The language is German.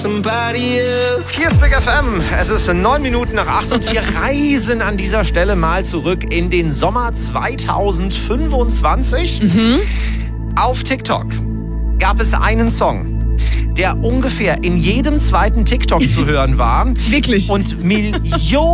Hier ist Big FM. Es ist 9 Minuten nach 8 und wir reisen an dieser Stelle mal zurück in den Sommer 2025. Auf TikTok gab es einen Song, der ungefähr in jedem zweiten TikTok zu hören war. Wirklich? Und Millionen